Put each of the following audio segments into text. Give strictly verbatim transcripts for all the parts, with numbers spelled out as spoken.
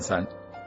三。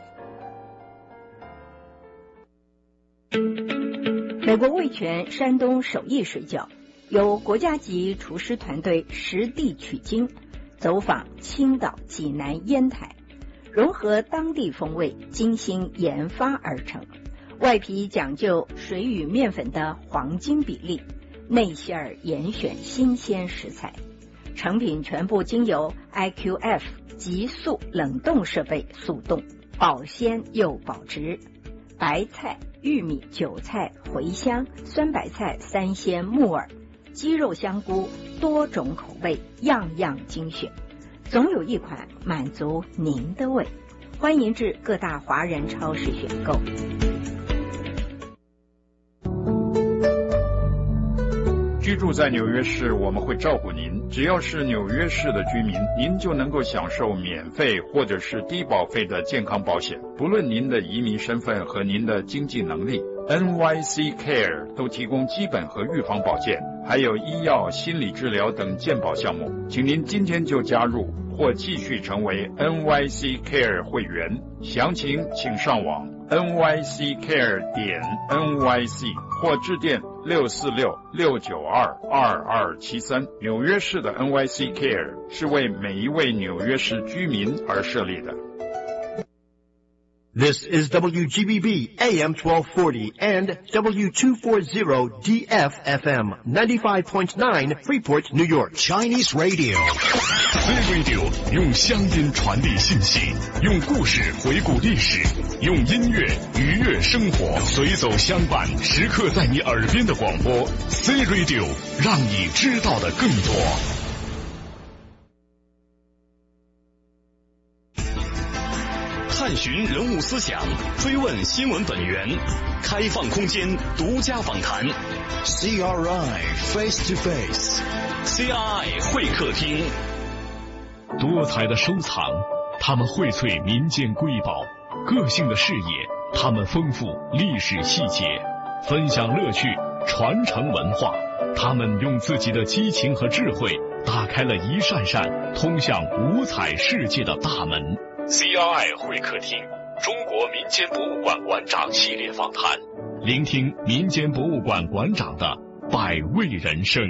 美国味全山东手艺水饺，由国家级厨师团队实地取经，走访青岛、济南、烟台，融合当地风味，精心研发而成。外皮讲究水与面粉的黄金比例，内馅儿严选新鲜食材，成品全部经由 I Q F 急速冷冻设备速冻，保鲜又保值。白菜、玉米、韭菜、茴香、酸白菜、三鲜、木耳、鸡肉、香菇，多种口味，样样精选，总有一款满足您的胃。欢迎至各大华人超市选购。 居住在纽约市，我们会照顾您。只要是纽约市的居民，您就能够享受免费或者是低保费的健康保险，不论您的移民身份和您的经济能力。N Y C Care 都提供基本和预防保健，还有医药、心理治疗等健保项目。请您今天就加入或继续成为 N Y C Care 会员，详情请上网 N Y C Care 点 N Y C 或致电六四六六九二二二七三。纽约市的 N Y C Care 是为每一位纽约市居民而设立的。 This is W G B B A M twelve forty and W two forty D F F M ninety-five point nine Freeport, New York. Chinese Radio. C Radio 用乡音传递信息，用故事回顾历史，用音乐愉悦生活，随走相伴，时刻在你耳边的广播。C Radio 让你知道的更多。探寻人物思想，追问新闻本源，开放空间，独家访谈。C R I Face to Face，C R I 会客厅。多彩的收藏，他们荟萃民间瑰宝；个性的视野，他们丰富历史细节；分享乐趣，传承文化，他们用自己的激情和智慧，打开了一扇扇通向五彩世界的大门。C R I 会客厅，中国民间博物馆馆长系列访谈，聆听民间博物馆馆长的百味人生。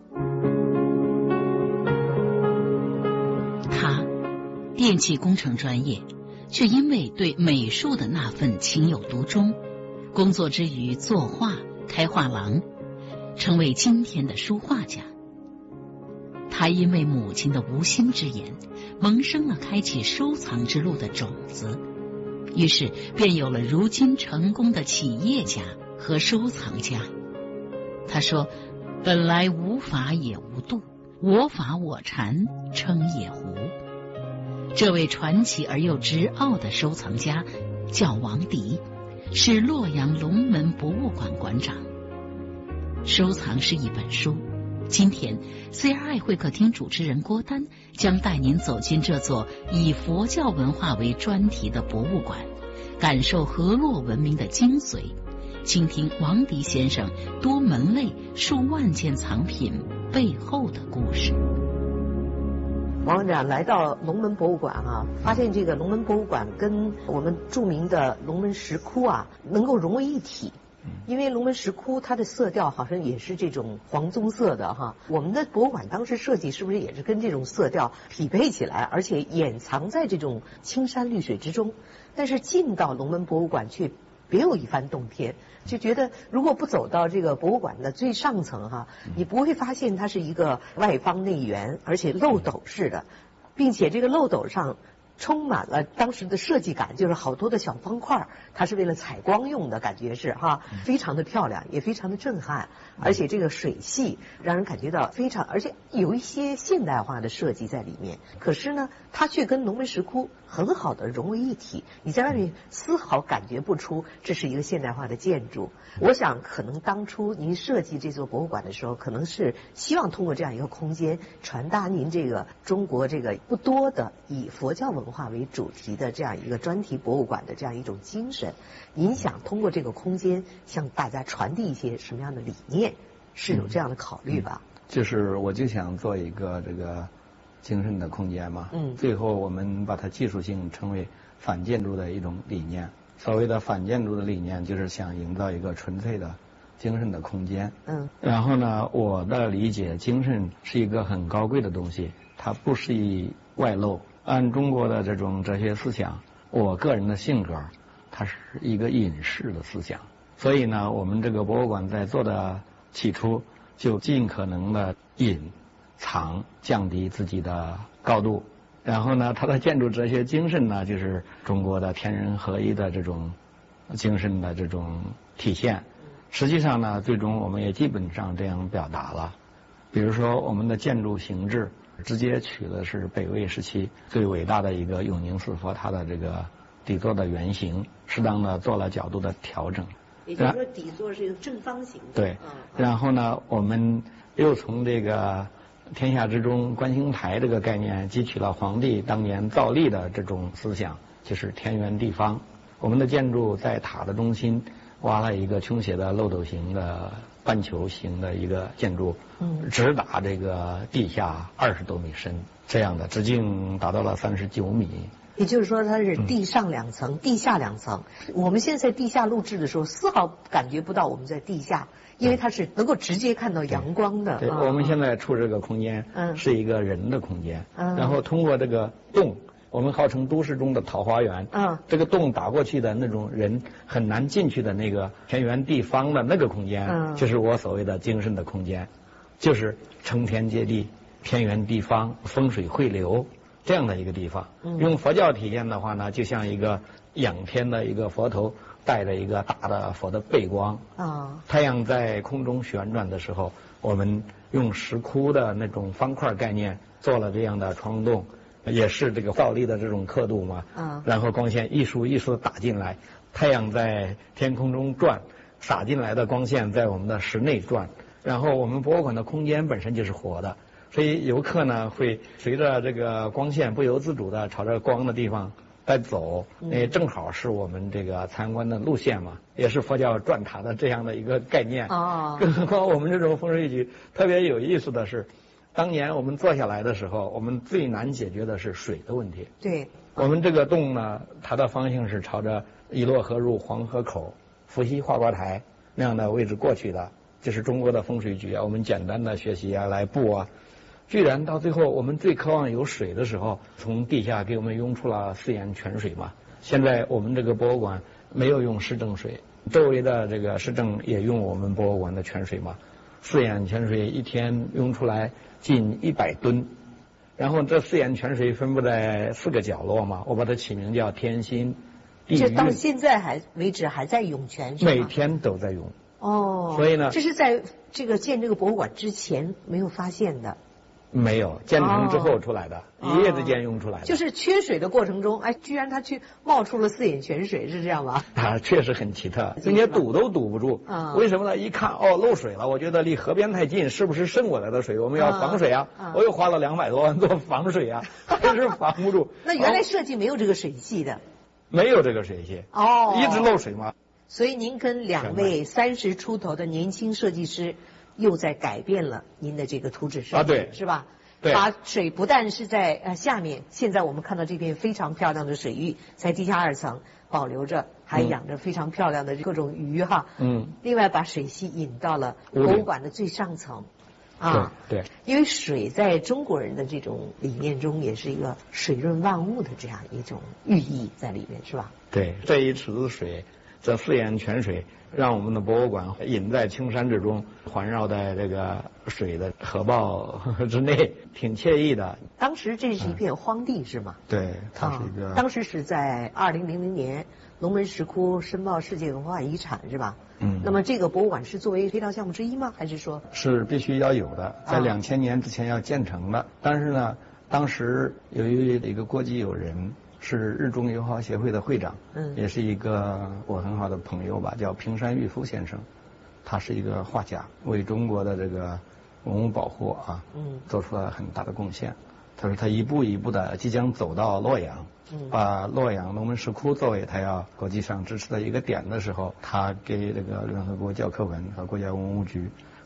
他电气工程专业，却因为对美术的那份情有独钟，工作之余作画、开画廊，成为今天的书画家。他因为母亲的无心之言，萌生了开启收藏之路的种子，于是便有了如今成功的企业家和收藏家。他说，本来无法也无度，我法我禅称也胡。这位传奇而又执拗的收藏家叫王迪，是洛阳龙门博物馆馆长。收藏是一本书，今天 C R I 会客厅主持人郭丹将带您走进这座以佛教文化为专题的博物馆，感受河洛文明的精髓，倾听王迪先生多门类数万件藏品背后的故事。 王馆长来到龙门博物馆啊，发现这个龙门博物馆跟我们著名的龙门石窟啊能够融为一体。因为龙门石窟它的色调好像也是这种黄棕色的哈，我们的博物馆当时设计是不是也是跟这种色调匹配起来，而且掩藏在这种青山绿水之中？但是进到龙门博物馆却别有一番洞天，就觉得如果不走到这个博物馆的最上层哈，你不会发现它是一个外方内圆，而且漏斗式的，并且这个漏斗上充满了当时的设计感，就是好多的小方块，它是为了采光用的，感觉是哈，非常的漂亮，也非常的震撼，而且这个水系让人感觉到非常，而且有一些现代化的设计在里面。可是呢，它却跟龙门石窟很好的融为一体，你在外面丝毫感觉不出这是一个现代化的建筑。我想可能当初您设计这座博物馆的时候，可能是希望通过这样一个空间传达您这个中国这个不多的以佛教文化为主题的这样一个专题博物馆的这样一种精神。您想通过这个空间向大家传递一些什么样的理念，是有这样的考虑吧？ 嗯、就是我就想做一个这个精神的空间嘛，嗯，最后我们把它技术性称为反建筑的一种理念。所谓的反建筑的理念，就是想营造一个纯粹的精神的空间。嗯，然后呢，我的理解，精神是一个很高贵的东西，它不适宜外露。按中国的这种哲学思想，我个人的性格，它是一个隐士的思想。所以呢，我们这个博物馆在做的起初，就尽可能的隐藏，降低自己的高度。然后呢，它的建筑哲学精神呢，就是中国的天人合一的这种精神的这种体现。实际上呢，最终我们也基本上这样表达了。比如说，我们的建筑形制直接取的是北魏时期最伟大的一个永宁寺佛塔的这个底座的原型，适当的做了角度的调整。 也就是说，底座是一个正方形的。 对。然后呢，我们又从这个天下之中观星台这个概念汲取了皇帝当年造历的这种思想，就是天圆地方。我们的建筑在塔的中心挖了一个倾斜的漏斗形的半球形的一个建筑，嗯，直达这个地下二十多米深，这样的直径达到了三十九米。 也就是说，它是地上两层、嗯、地下两层。我们现在在地下录制的时候，丝毫感觉不到我们在地下，因为它是能够直接看到阳光的。 对， 啊、 我们现在处这个空间，嗯，是一个人的空间，嗯，然后通过这个洞，我们号称都市中的桃花源，嗯，这个洞打过去的那种人很难进去的那个天圆地方的那个空间，嗯，就是我所谓的精神的空间，就是承天接地、天圆地方、风水汇流。这样的一个地方，用佛教体验的话呢，就像一个仰天的一个佛头带着一个大的佛的背光啊。太阳在空中旋转的时候，我们用石窟的那种方块概念做了这样的窗洞，也是这个造历的这种刻度嘛。啊。然后光线一束一束打进来，太阳在天空中转，洒进来的光线在我们的室内转，然后我们博物馆的空间本身就是活的。所以游客呢会随着这个光线不由自主的朝着光的地方在走，那正好是我们这个参观的路线嘛，也是佛教转塔的这样的一个概念。哦。更何况我们这种风水局特别有意思的是，当年我们做下来的时候，我们最难解决的是水的问题。 对。 我们这个洞呢，它的方向是朝着伊洛河入黄河口、伏羲花果台那样的位置过去的，这是中国的风水局啊，我们简单的学习啊，来布啊。居然到最后，我们最渴望有水的时候，从地下给我们涌出了四眼泉水嘛。现在我们这个博物馆没有用市政水，周围的这个市政也用我们博物馆的泉水嘛。四眼泉水一天涌出来近一百吨，然后这四眼泉水分布在四个角落嘛，我把它起名叫天心地这到现在还为止还在涌泉是吗？ 每天都在涌。 哦。 所以呢， 这是在这个建这个博物馆之前没有发现的。 没有，建成之后出来的，哦、一夜之间涌出来的。 就是缺水的过程中，哎，居然它去冒出了四眼泉水，是这样吗？ 啊，确实很奇特，并且堵都堵不住。啊、为什么呢？一看哦漏水了，我觉得离河边太近，是不是渗过来的水？我们要防水啊！啊我又花了两百多万做防水啊，还是防不住。 那原来设计没有这个水系的？ 没有这个水系哦，一直漏水嘛。 所以您跟两位三十出头的年轻设计师。又在改变了您的这个图纸设计， 啊、对， 是吧？ 对， 把水不但是在呃下面，现在我们看到这片非常漂亮的水域，在地下二层保留着，还养着非常漂亮的各种鱼哈。嗯。另外，把水系引到了博物馆的最上层， 啊，对，对因为水在中国人的这种理念中，也是一个水润万物的这样一种寓意在里面，是吧？ 对，这一池子水，这四眼泉水。让我们的博物馆隐在青山之中，环绕在这个水的河抱之内，挺惬意的。 当时这是一片荒地、嗯、是吗？ 对，它是一个、 啊。当时是在二零零零年，龙门石窟申报世界文化遗产是吧？嗯。那么这个博物馆是作为配套项目之一吗？还是说？ 是必须要有的，在两千年之前要建成的。啊、但是呢，当时由于一个国际友人。是日中友好协会的会长，嗯，也是一个我很好的朋友吧，叫平山玉夫先生，他是一个画家，为中国的这个文物保护啊，嗯，做出了很大的贡献。他说他一步一步的即将走到洛阳，嗯，把洛阳龙门石窟作为他要国际上支持的一个点的时候，他给这个联合国教科文和国家文物局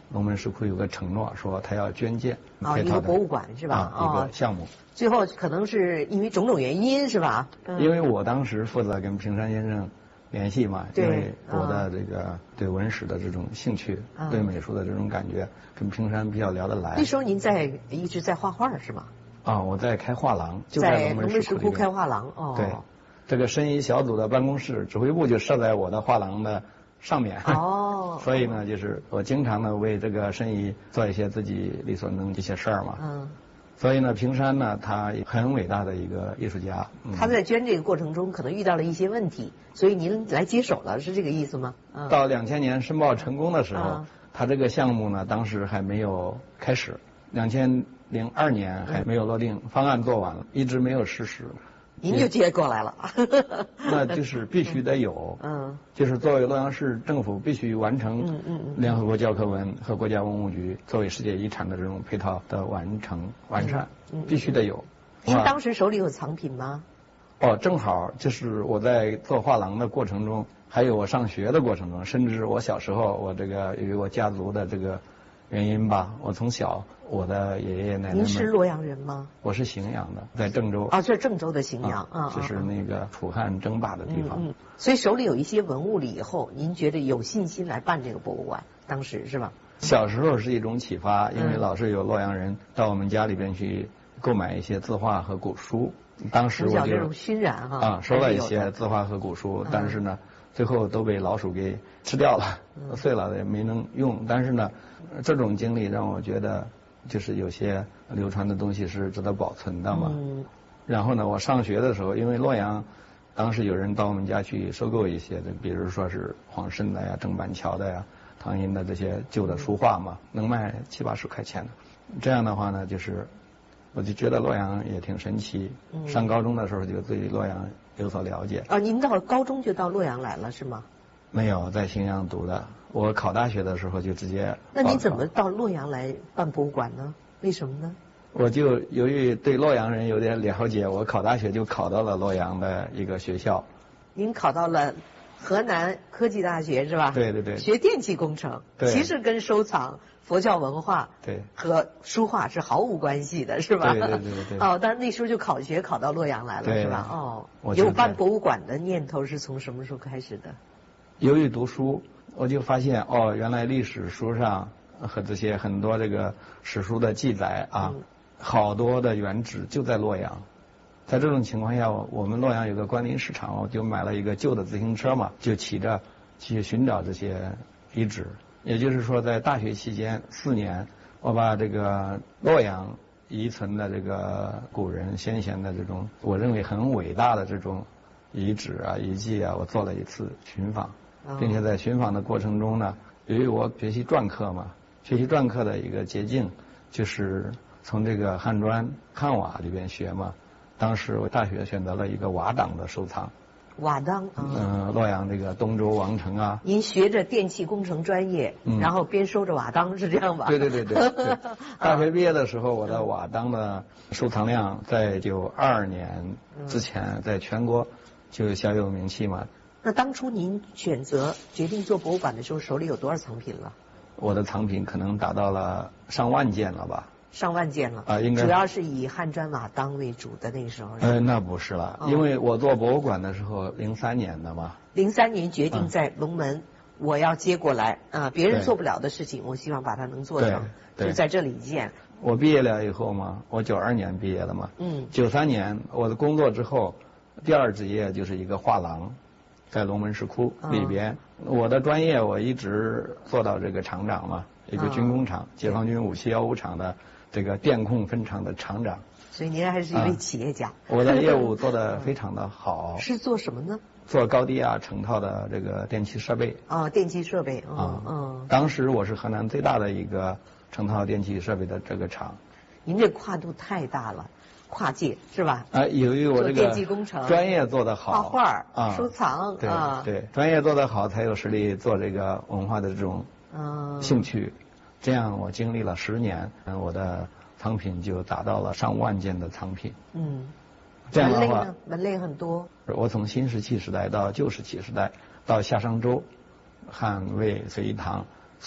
龙门石窟有个承诺，说他要捐建啊、哦，一个博物馆是吧？ 啊，一个项目。 最后可能是因为种种原因是吧？ 嗯、因为我当时负责跟平山先生联系嘛，因为我的这个对文史的这种兴趣，嗯、对美术的这种感觉，跟平山比较聊得来。 那时候您在一直在画画是吗？ 啊，我在开画廊，就在龙门石窟开画廊。哦， 对，这个申遗小组的办公室指挥部就设在我的画廊的上面。 哦， 所以呢，就是我经常呢为这个申遗做一些自己力所能及一些事儿嘛。嗯。所以呢，平山呢，他很伟大的一个艺术家。 嗯、他在捐这个过程中可能遇到了一些问题，所以您来接手了，是这个意思吗？ 嗯、到两千年申报成功的时候，嗯、他这个项目呢，当时还没有开始。两千零二年还没有落定，嗯、方案做完了，一直没有实施。 您就接过来了。 那就是必须得有。嗯。就是作为洛阳市政府必须完成。嗯嗯嗯。联合国教科文和国家文物局作为世界遗产的这种配套的完成完善，嗯嗯、必须得有。 您当时手里有藏品吗？ 哦，正好就是我在做画廊的过程中，还有我上学的过程中，甚至我小时候，我这个由于我家族的这个原因吧，我从小。我的爷爷奶奶们。 您是洛阳人吗？ 我是荥阳的，在郑州。 啊，这是郑州的荥阳啊， 就是那个楚汉争霸的地方。 嗯嗯。所以手里有一些文物了以后，您觉得有信心来办这个博物馆？当时是吧？ 小时候是一种启发，因为老是有洛阳人到我们家里边去购买一些字画和古书。当时我就这种熏染哈啊，收了一些字画和古书，但是呢，最后都被老鼠给吃掉了，碎了也没能用。但是呢，这种经历让我觉得。就是有些流传的东西是值得保存的嘛。嗯。然后呢，我上学的时候，因为洛阳，当时有人到我们家去收购一些的，比如说是黄慎的呀、郑板桥的呀、唐寅的这些旧的书画嘛，能卖七八十块钱的。这样的话呢，就是我就觉得洛阳也挺神奇。嗯。上高中的时候就对洛阳有所了解。 啊，您到高中就到洛阳来了是吗？ 没有，在荥阳读的。我考大学的时候就直接。 那你怎么到洛阳来办博物馆呢？为什么呢？ 我就由于对洛阳人有点了解，我考大学就考到了洛阳的一个学校。 您考到了河南科技大学是吧？ 对对对。 学电气工程， 对， 其实跟收藏佛教文化对和书画是毫无关系的，是吧？ 对对对对。 哦，但是那时候就考学考到洛阳来了，是吧？哦，有办博物馆的念头是从什么时候开始的？ 由于读书。我就发现哦，原来历史书上和这些很多这个史书的记载啊，嗯、好多的原址就在洛阳。在这种情况下，我们洛阳有个关林市场，我就买了一个旧的自行车嘛，就骑着去寻找这些遗址。也就是说，在大学期间四年，我把这个洛阳遗存的这个古人先贤的这种我认为很伟大的这种遗址啊、遗迹啊，我做了一次寻访。并且在寻访的过程中呢，由于我学习篆刻嘛，学习篆刻的一个捷径就是从这个汉砖、汉瓦里边学嘛。当时我大学选择了一个瓦当的收藏。 瓦当啊。 嗯，洛阳这个东周王城啊。 您学着电气工程专业，嗯、然后边收着瓦当是这样吧？ 对对对对对。大学毕业的时候，我的瓦当的收藏量在九二年之前在全国就小有名气嘛。 那当初您选择决定做博物馆的时候，手里有多少藏品了？ 我的藏品可能达到了上万件了吧？ 上万件了啊，应该主要是以汉砖瓦当为主的那个时候。 呃，那不是了，哦、因为我做博物馆的时候，零三年的嘛。 零三年决定在龙门，嗯、我要接过来啊，别人做不了的事情，我希望把它能做成，就在这里建。 我毕业了以后嘛，我九二年毕业的嘛，嗯，九三年我的工作之后，第二职业就是一个画廊。在龙门石窟里边，哦、我的专业我一直做到这个厂长嘛，一个军工厂，哦、解放军五七幺五厂的这个电控分厂的厂长。 所以您还是一位企业家。啊、 我的业务做得非常的好。 是做什么呢？ 做高低压成套的这个电气设备。 啊，电气设备。 啊，嗯。当时我是河南最大的一个成套电气设备的这个厂。 您这跨度太大了。跨界是吧？ 啊，由于我这个电气工程专业做得好， 画画啊，收藏对啊， 对，专业做得好，才有实力做这个文化的这种兴趣。这样我经历了十年，我的藏品就达到了上万件的藏品。嗯，这样的话， 门类呢？门类很多。 我从新石器时代到旧石器时代，到夏商周、汉魏隋唐宋，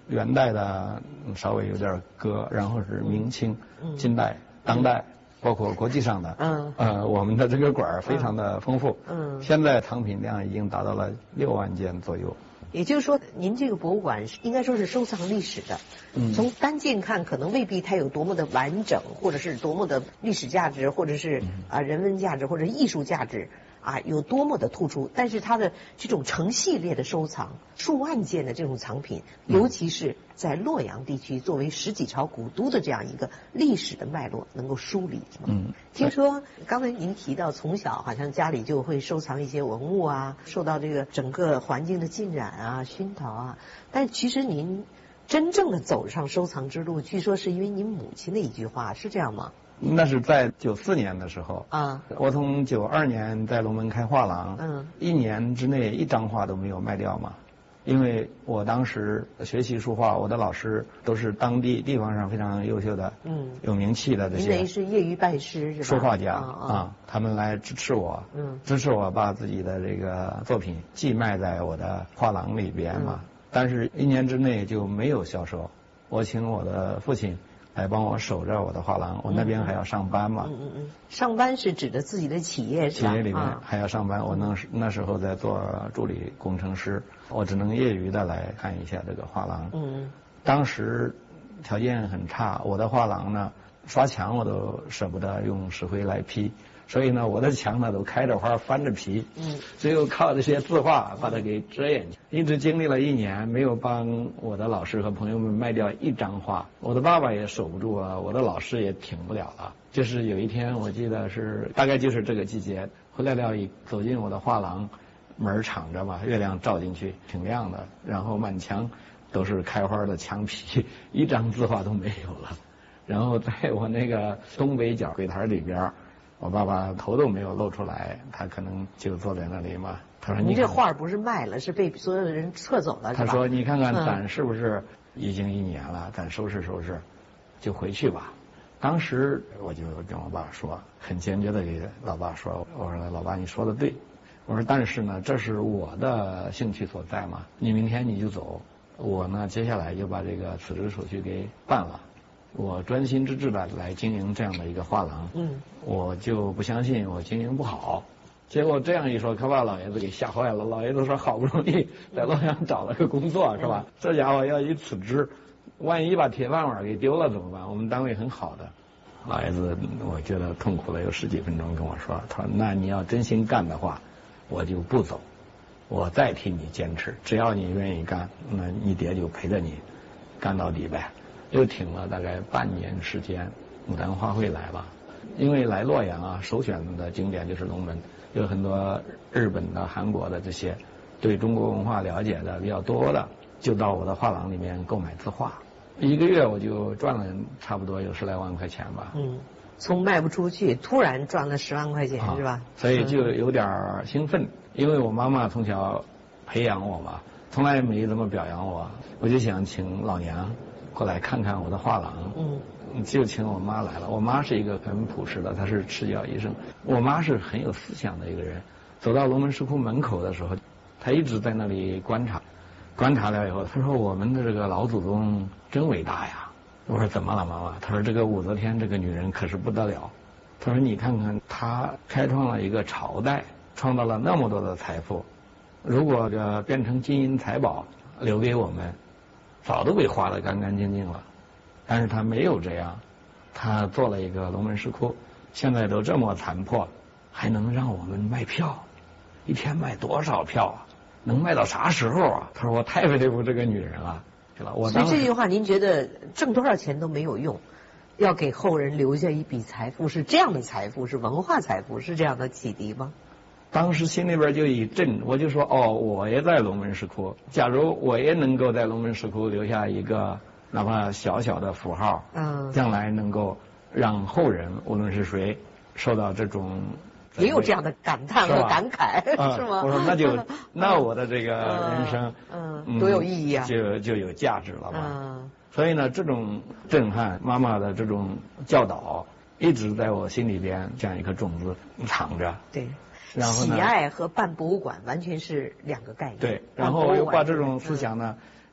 元代的稍微有点搁，然后是明清、近代、当代。包括国际上的，嗯，呃，我们的这个馆非常的丰富，嗯，现在藏品量已经达到了六万件左右。 也就是说，您这个博物馆应该说是收藏历史的，嗯，从单件看，可能未必它有多么的完整，或者是多么的历史价值，或者是啊、呃、人文价值，或者艺术价值。啊，有多么的突出，但是它的这种成系列的收藏，数万件的这种藏品，尤其是在洛阳地区作为十几朝古都的这样一个历史的脉络，能够梳理。嗯，听说刚才您提到，从小好像家里就会收藏一些文物啊，受到这个整个环境的浸染啊、熏陶啊，但其实您真正的走上收藏之路，据说是因为您母亲的一句话，是这样吗？ 那是在九四年的时候啊，我从九二年在龙门开画廊，嗯，一年之内一张画都没有卖掉嘛，因为我当时学习书画，我的老师都是当地地方上非常优秀的，嗯，有名气的这些， 您是业余拜师是吧？ 书画家啊，他们来支持我，嗯，支持我把自己的这个作品寄卖在我的画廊里边嘛，但是一年之内就没有销售，我请我的父亲来帮我守着我的画廊，我那边还要上班嘛。嗯嗯嗯。 上班是指的自己的企业是吧？ 企业里面还要上班，我那时那时候在做助理工程师，我只能业余的来看一下这个画廊。嗯。当时条件很差，我的画廊呢，刷墙我都舍不得用石灰来批，所以呢，我的墙呢都开着花翻着皮，嗯，只有靠这些字画把它给遮掩去。一直经历了一年，没有帮我的老师和朋友们卖掉一张画，我的爸爸也守不住了，我的老师也挺不了了。就是有一天，我记得是大概就是这个季节，回来了一走进我的画廊，门敞着嘛，月亮照进去挺亮的，然后满墙都是开花的墙皮，一张字画都没有了。然后在我那个东北角柜台里边，我爸爸头都没有露出来，他可能就坐在那里嘛。他说：“ 你这画不是卖了，是被所有的人撤走了。” 他说：“你看看咱是不是已经一年了？咱收拾收拾，就回去吧。”当时我就跟我爸说，很坚决的给老爸说：“我说老爸，你说的对。我说但是呢，这是我的兴趣所在嘛。你明天你就走，我呢接下来就把这个辞职手续给办了。”我专心致志的来经营这样的一个画廊，嗯，我就不相信我经营不好。结果这样一说，可把老爷子给吓坏了。老爷子说：“好不容易在洛阳找了个工作，是吧？这家伙要一辞职，万一把铁饭碗给丢了怎么办？我们单位很好的。”老爷子，我觉得痛苦了有十几分钟，跟我说：“他说那你要真心干的话，我就不走，我再替你坚持。只要你愿意干，那你爹就陪着你干到底呗。”又停了大概半年时间，牡丹花卉来了。因为来洛阳啊，首选的景点就是龙门，有很多日本的、韩国的这些对中国文化了解的比较多的，就到我的画廊里面购买字画。一个月我就赚了差不多有十来万块钱吧。嗯， 从卖不出去，突然赚了十万块钱、啊、是吧？ 所以就有点兴奋，因为我妈妈从小培养我嘛，从来没怎么表扬我，我就想请老娘过来看看我的画廊，嗯，就请我妈来了。我妈是一个很朴实的，她是赤脚医生。我妈是很有思想的一个人。走到龙门石窟门口的时候，她一直在那里观察，观察了以后，她说：“我们的这个老祖宗真伟大呀！”我说：“怎么了，妈妈？”她说：“这个武则天这个女人可是不得了。”她说：“你看看，她开创了一个朝代，创造了那么多的财富，如果这变成金银财宝留给我们，早都被花得干干净净了，但是他没有这样，他做了一个龙门石窟，现在都这么残破，还能让我们卖票，一天卖多少票啊？能卖到啥时候啊？他说我太佩服这个女人了，是吧？我所以这句话您觉得挣多少钱都没有用，要给后人留下一笔财富，是这样的财富，是文化财富，是这样的启迪吗？ 当时心里边就一震，我就说哦，我也在龙门石窟，假如我也能够在龙门石窟留下一个哪怕小小的符号，嗯，将来能够让后人无论是谁受到这种也有这样的感叹和感慨，是, 是吗？ 我说那就那我的这个人生， 嗯，嗯多有意义啊， 就就有价值了嘛。嗯，所以呢，这种震撼，妈妈的这种教导，一直在我心里边像一颗种子藏着。 对。然后喜爱和办博物馆完全是两个概念。 对，然后我又把这种思想呢，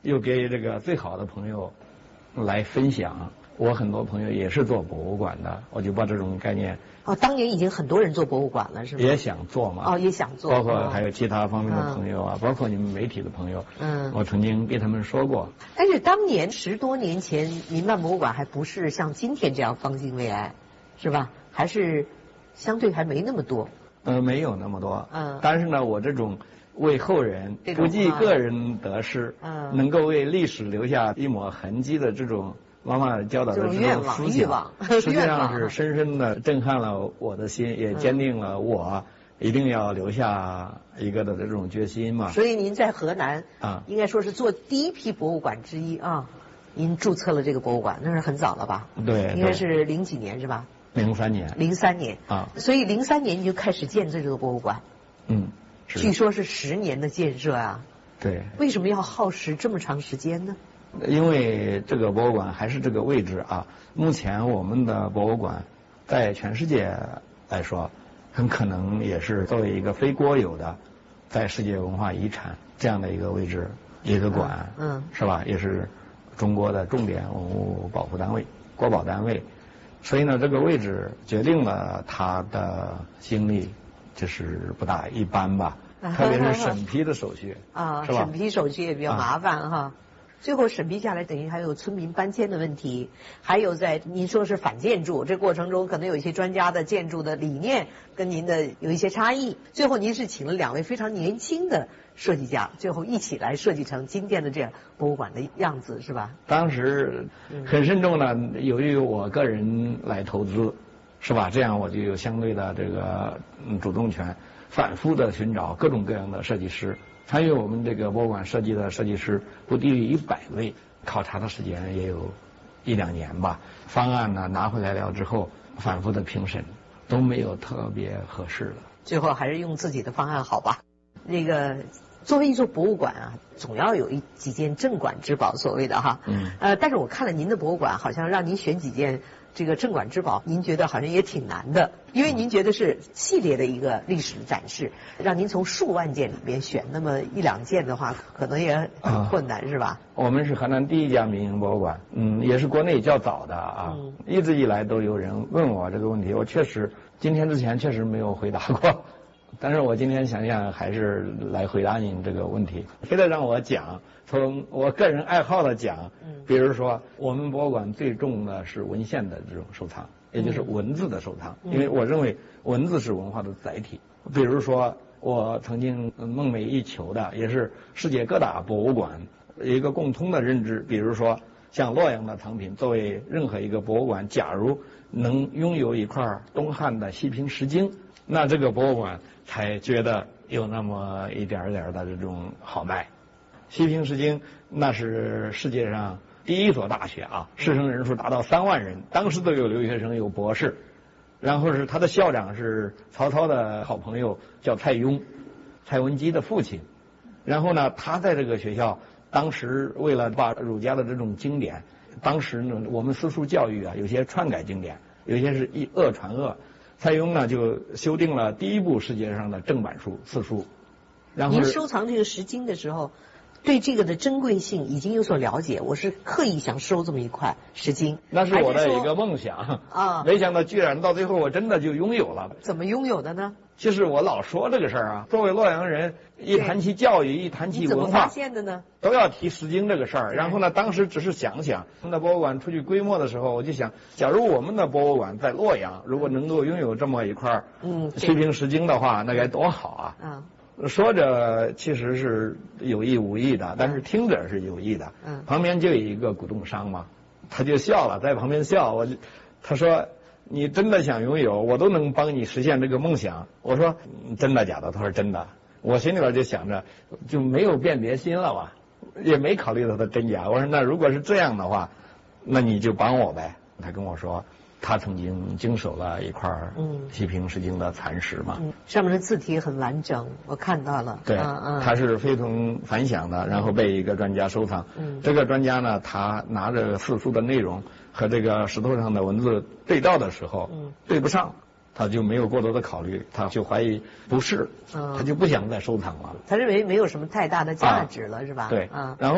又给这个最好的朋友来分享。我很多朋友也是做博物馆的，我就把这种概念。 哦，当年已经很多人做博物馆了，是吗？ 也想做嘛。 哦，也想做。 包括还有其他方面的朋友啊，嗯、包括你们媒体的朋友。嗯。我曾经给他们说过。 但是当年十多年前，民办博物馆还不是像今天这样方兴未艾，是吧？还是相对还没那么多。 呃，没有那么多。嗯。但是呢，我这种为后人不计个人得失，嗯，能够为历史留下一抹痕迹的这种。妈妈教导的这种思想，实际上是深深的震撼了我的心，也坚定了我一定要留下一个的这种决心嘛。 所以您在河南啊，应该说是做第一批博物馆之一啊，您注册了这个博物馆，那是很早了吧？ 对， 应该是零几年是吧？ 零三年。 零三年啊，所以零三年你就开始建这个博物馆。 嗯， 据说是十年的建设啊。 对。 为什么要耗时这么长时间呢？ 因为这个博物馆还是这个位置啊，目前我们的博物馆在全世界来说，很可能也是作为一个非国有的，在世界文化遗产这样的一个位置一个馆，嗯，嗯是吧？也是中国的重点文物保护单位、国保单位，所以呢，这个位置决定了它的精力就是不大一般吧，特别是审批的手续啊，是吧？审批手续也比较麻烦、啊、哈。最后审批下来，等于还有村民搬迁的问题，还有在您说是反建筑，这过程中可能有一些专家的建筑的理念跟您的有一些差异。最后您是请了两位非常年轻的设计家，最后一起来设计成今天的这样博物馆的样子，是吧？ 当时很慎重的，由于我个人来投资，是吧？这样我就有相对的这个主动权，反复的寻找各种各样的设计师。参与我们这个博物馆设计的设计师不低于一百位，考察的时间也有一两年吧。方案呢拿回来了之后，反复的评审都没有特别合适的。 最后还是用自己的方案好吧？那个作为一座博物馆啊，总要有一几件镇馆之宝，所谓的哈。嗯。呃，但是我看了您的博物馆，好像让您选几件这个镇馆之宝，您觉得好像也挺难的，因为您觉得是系列的一个历史展示，让您从数万件里边选那么一两件的话，可能也很困难，啊、是吧？ 我们是河南第一家民营博物馆，嗯，也是国内较早的啊，嗯、一直以来都有人问我这个问题，我确实今天之前确实没有回答过。但是我今天想想还是来回答您这个问题，非得让我讲，从我个人爱好的讲，比如说我们博物馆最重的是文献的这种收藏，也就是文字的收藏，因为我认为文字是文化的载体。比如说我曾经梦寐以求的，也是世界各大博物馆一个共通的认知，比如说像洛阳的藏品，作为任何一个博物馆，假如能拥有一块东汉的西平石经，那这个博物馆才觉得有那么一点点的这种好卖。西平石经那是世界上第一所大学啊，师生人数达到三万人，当时都有留学生，有博士。然后是他的校长是曹操的好朋友，叫蔡邕，蔡文姬的父亲。然后呢，他在这个学校当时为了把儒家的这种经典，当时呢我们私塾教育啊，有些篡改经典，有些是一恶传恶。蔡邕呢就修订了第一部世界上的正版书四书。然后您收藏这个石经的时候，对这个的珍贵性已经有所了解，我是刻意想收这么一块石经。 那是我的一个梦想啊，没想到居然到最后我真的就拥有了。 怎么拥有的呢？ 其实我老说这个事儿啊，作为洛阳人，一谈起教育，一谈起文化， 你怎么发现的呢？ 都要提石经这个事儿。然后呢，当时只是想想，我们的博物馆出去规模的时候，我就想，假如我们的博物馆在洛阳，如果能够拥有这么一块嗯西平石经的话，那该多好啊！嗯，说着其实是有意无意的，但是听着是有意的。嗯，旁边就有一个古董商嘛，他就笑了，在旁边笑，我就他说。你真的想拥有，我都能帮你实现这个梦想。我说真的假的？他说真的。我心里边就想着，就没有辨别心了吧，也没考虑到它真假。我说那如果是这样的话，那你就帮我呗。他跟我说，他曾经经手了一块西平石经的残石嘛、嗯， 上面的字体很完整，我看到了。 对，嗯嗯、他是非同凡响的，然后被一个专家收藏。嗯，这个专家呢，他拿着四书的内容和这个石头上的文字对照的时候，嗯，对不上，他就没有过多的考虑，他就怀疑不是，嗯，他就不想再收藏了。 他认为没有什么太大的价值了，啊、是吧？ 对，啊。然后呢，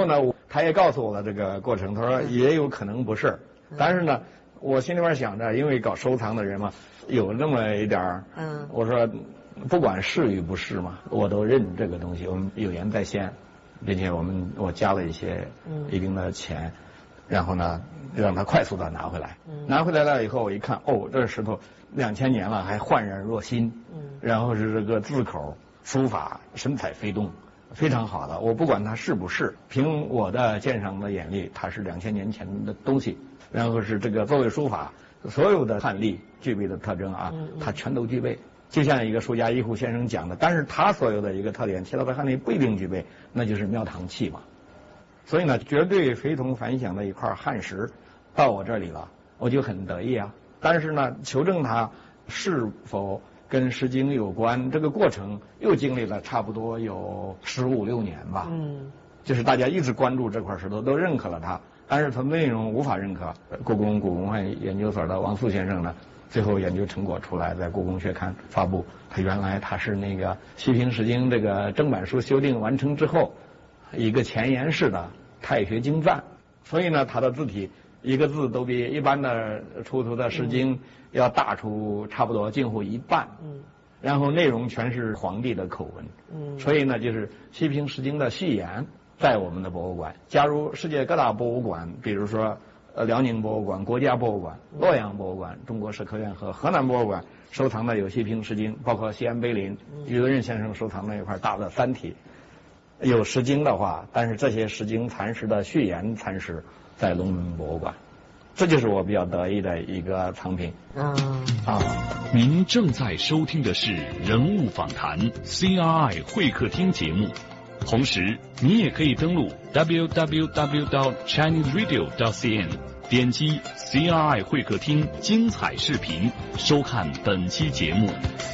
他也告诉我了这个过程，他说也有可能不是，但是呢，我心里边想着，因为搞收藏的人嘛，有那么一点儿，嗯，我说不管是与不是嘛，我都认这个东西，我们有言在先，并且我们我加了一些一定的钱，然后呢，让他快速的拿回来，拿回来了以后，我一看，哦，这石头两千年了，还焕然若新，嗯，然后是这个字口书法神采飞动。非常好的，我不管它是不是，凭我的鉴赏的眼力，它是两千年前的东西。然后是这个作为书法，所有的汉隶具备的特征啊，它全都具备。就像一个书家一户先生讲的，但是他所有的一个特点，其他的汉隶不一定具备，那就是庙堂气嘛。所以呢，绝对非同凡响的一块汉石到我这里了，我就很得意啊。但是呢，求证它是否跟《诗经》有关，这个过程又经历了差不多有十五六年吧。嗯，就是大家一直关注这块石头，都认可了它，但是它内容无法认可。故宫古文化研究所的王素先生呢，最后研究成果出来，在故宫学刊发布。他原来他是那个《西平诗经》这个正版书修订完成之后，一个前言式的太学精赞，所以呢，他的字体一个字都比一般的出土的《诗经》要大出差不多近乎一半，嗯，然后内容全是皇帝的口文，嗯，所以呢，就是《西平诗经》的序言在我们的博物馆。假如世界各大博物馆，比如说呃辽宁博物馆、国家博物馆、洛阳博物馆、中国社科院和河南博物馆收藏的有《西平诗经》，包括西安碑林于德任先生收藏的一块大的《三体》，有《诗经》的话，但是这些《诗经》残石的序言残石在龙门博物馆。这就是我比较得意的一个藏品。嗯啊， 您正在收听的是人物访谈 C R I 会客厅节目，同时你也可以登录 w w w 点 chinese radio 点 c n， 点击 C R I 会客厅精彩视频，收看本期节目。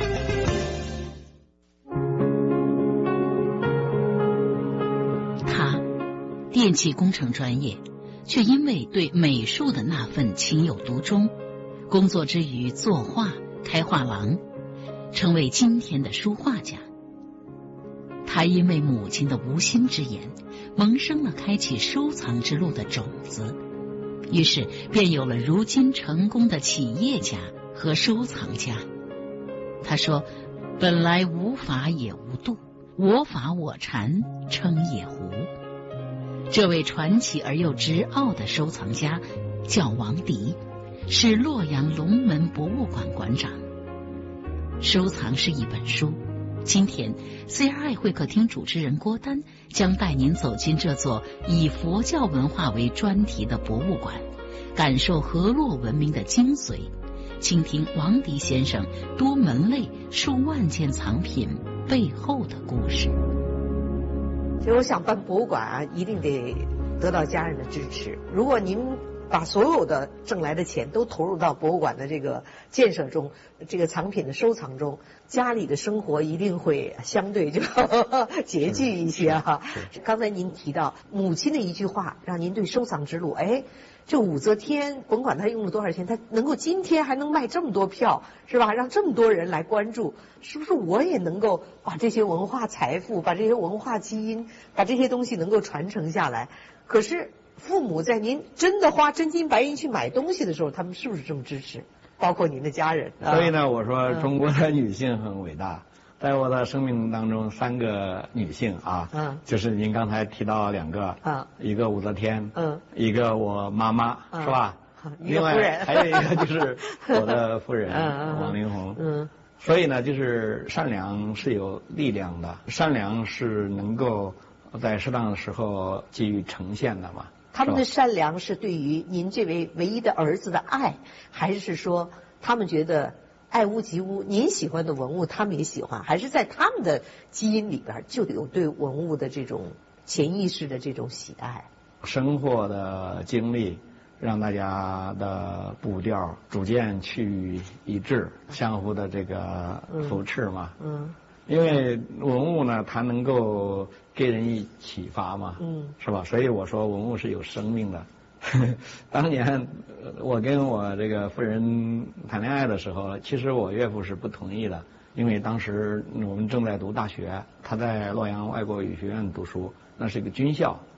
他电气工程专业，却因为对美术的那份情有独钟，工作之余作画、开画廊，成为今天的书画家。他因为母亲的无心之言，萌生了开启收藏之路的种子，于是便有了如今成功的企业家和收藏家。他说：“本来无法也无度，我法我禅，称也胡。”这位传奇而又直傲的收藏家叫王迪，是洛阳龙门博物馆馆长。收藏是一本书，今天 C R I 会客厅主持人郭丹将带您走进这座以佛教文化为专题的博物馆，感受河洛文明的精髓，倾听王迪先生多门类数万件藏品背后的故事。 其实我想办博物馆啊，一定得得到家人的支持。如果您把所有的挣来的钱都投入到博物馆的这个建设中，这个藏品的收藏中，家里的生活一定会相对就拮据一些哈、啊。刚才您提到母亲的一句话，让您对收藏之路，哎，这武则天甭管他用了多少钱，他能够今天还能卖这么多票，是吧？让这么多人来关注，是不是我也能够把这些文化财富、把这些文化基因、把这些东西能够传承下来？可是父母在您真的花真金白银去买东西的时候，他们是不是这么支持？包括您的家人。 所以呢，我说中国的女性很伟大。在我的生命当中，三个女性啊，嗯，就是您刚才提到两个，嗯，一个武则天，嗯，一个我妈妈，嗯、是吧？另外还有一个就是我的夫人王凌红，嗯，所以呢，就是善良是有力量的，善良是能够在适当的时候给予呈现的嘛。 他们的善良是对于您这位唯一的儿子的爱，还是说他们觉得爱屋及乌，您喜欢的文物他们也喜欢，还是在他们的基因里边就有对文物的这种潜意识的这种喜爱？ 生活的经历让大家的步调逐渐趋于一致，相互的这个扶持嘛。嗯。嗯，因为文物呢，它能够给人以启发嘛，嗯，是吧？所以我说文物是有生命的。当年我跟我这个夫人谈恋爱的时候，其实我岳父是不同意的，因为当时我们正在读大学，他在洛阳外国语学院读书，那是一个军校，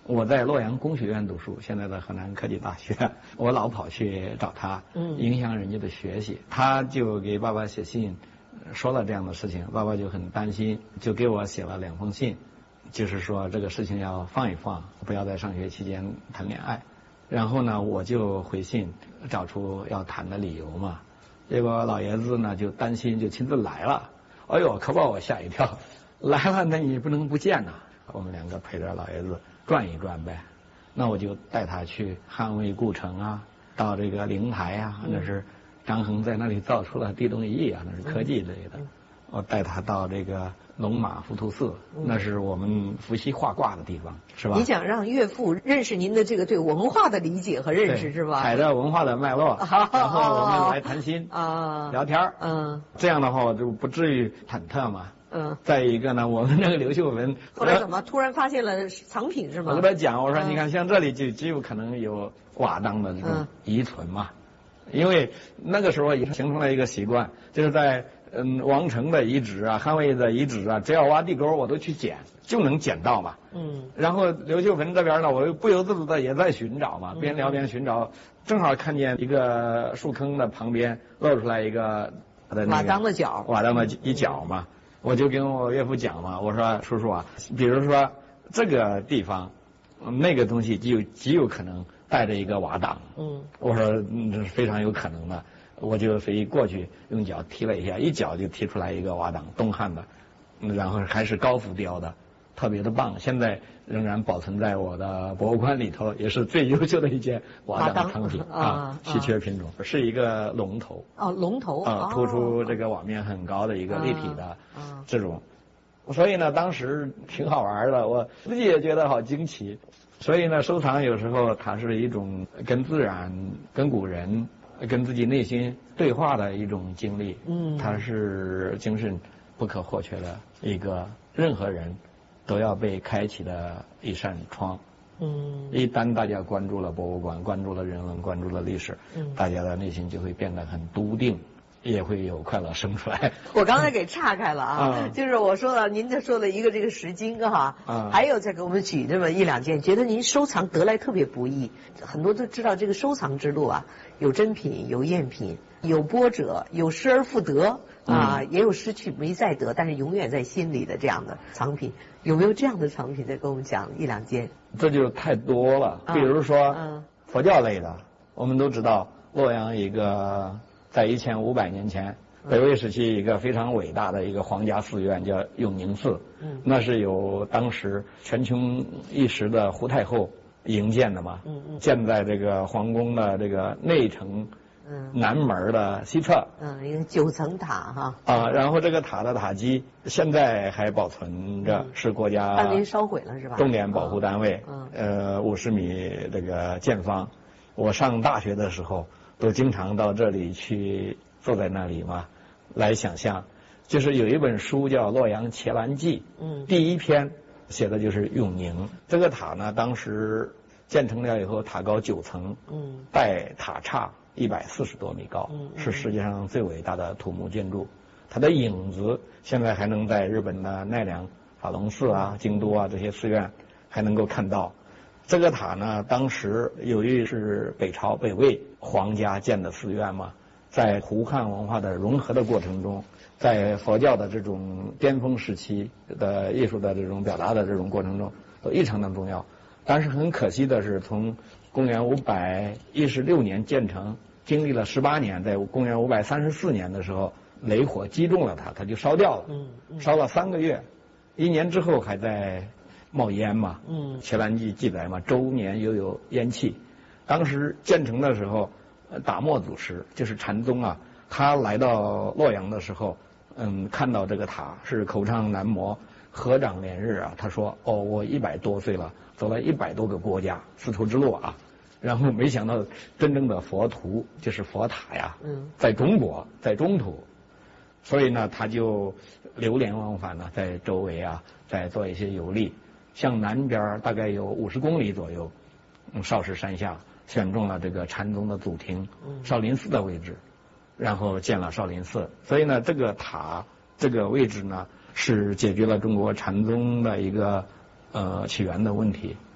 我在洛阳工学院读书，现在的河南科技大学，我老跑去找他，嗯，影响人家的学习。他就给爸爸写信，说了这样的事情，爸爸就很担心，就给我写了两封信，就是说这个事情要放一放，不要在上学期间谈恋爱。然后呢，我就回信找出要谈的理由嘛。结果老爷子呢就担心，就亲自来了。哎呦，可把我吓一跳！来了，那你不能不见呐。我们两个陪着老爷子转一转呗。那我就带他去捍卫故城啊，到这个灵台啊，那是张衡在那里造出了地动仪啊，那是科技类的。我带他到这个龙马浮屠寺，那是我们伏羲画卦的地方，是吧？ 你想让岳父认识您的这个对文化的理解和认识，是吧？ 踩着文化的脉络，然后我们来谈心啊，聊天嗯，这样的话我就不至于忐忑嘛。嗯。再一个呢，我们那个刘秀文后来怎么突然发现了藏品是吗？ 我跟他讲，我说你看，像这里就极有可能有瓦当的这种遗存嘛，因为那个时候也形成了一个习惯，就是在。嗯，王城的遗址啊，汉魏的遗址啊，只要挖地沟，我都去捡，就能捡到嘛。嗯。然后刘秀文这边呢，我又不由自主的也在寻找嘛，边聊边寻找，正好看见一个树坑的旁边露出来一个瓦当的角， 瓦当的一角嘛，我就跟我岳父讲嘛，我说叔叔啊，比如说这个地方，那个东西就极有可能带着一个瓦当。嗯。我说嗯，这是非常有可能的。我就随意过去用脚踢了一下，一脚就踢出来一个瓦当，东汉的，然后还是高浮雕的，特别的棒。现在仍然保存在我的博物馆里头，也是最优秀的一件瓦当藏品啊，稀缺品种，是一个龙头。 哦，龙头啊，突出这个网面很高的一个立体的这种。所以呢，当时挺好玩的，我自己也觉得好惊奇。所以呢，收藏有时候它是一种跟自然、跟古人。跟自己内心对话的一种经历，嗯，它是精神不可或缺的一个，任何人都要被开启的一扇窗。嗯，一旦大家关注了博物馆，关注了人文，关注了历史，嗯，大家的内心就会变得很笃定，也会有快乐生出来。 我刚才给岔开了啊，嗯、就是我说了，您这说了一个这个石经哈，嗯、还有再给我们举这么一两件，觉得您收藏得来特别不易。很多都知道这个收藏之路啊，有珍品，有赝品，有波折，有失而复得啊、嗯，也有失去没再得，但是永远在心里的这样的藏品。有没有这样的藏品？再跟我们讲一两件。 这就太多了，比如说、嗯、佛教类的，我们都知道洛阳一个。在一千五百年前，北魏时期一个非常伟大的一个皇家寺院叫永宁寺，嗯，那是由当时权倾一时的胡太后营建的嘛，嗯嗯，建在这个皇宫的这个内城，嗯，南门的西侧， 嗯，一个九层塔哈， 啊，然后这个塔的塔基现在还保存着，是国家当年烧毁了是吧？ 重点保护单位，嗯，呃，五十米这个见方，我上大学的时候。都经常到这里去坐在那里嘛，来想象，就是有一本书叫《洛阳伽蓝记》，嗯，第一篇写的就是永宁这个塔呢，当时建成了以后，塔高九层，嗯，带塔刹一百四十多米高，嗯，是世界上最伟大的土木建筑。它的影子现在还能在日本的奈良、法隆寺啊、京都啊这些寺院还能够看到。这个塔呢，当时由于是北朝北魏皇家建的寺院嘛，在胡汉文化的融合的过程中，在佛教的这种巅峰时期的艺术的这种表达的这种过程中，都异常的重要。但是很可惜的是，从公元五百一十六年建成，经历了十八年，在公元五百三十四年的时候，雷火击中了它，它就烧掉了，烧了三个月，一年之后还在冒烟嘛，嗯，《伽蓝记》记载嘛，周年犹有烟气。当时建成的时候，达摩祖师就是禅宗啊，他来到洛阳的时候，嗯，看到这个塔是口唱南摩，合掌连日啊。他说：“哦，我一百多岁了，走了一百多个国家，丝绸之路啊。”然后没想到真正的佛图就是佛塔呀，嗯，在中国，在中土，所以呢，他就流连忘返呢，在周围啊，在做一些游历。向南边大概有五十公里左右，嗯，少室山下选中了这个禅宗的祖庭少林寺的位置，然后建了少林寺。所以呢，这个塔这个位置呢，是解决了中国禅宗的一个呃起源的问题。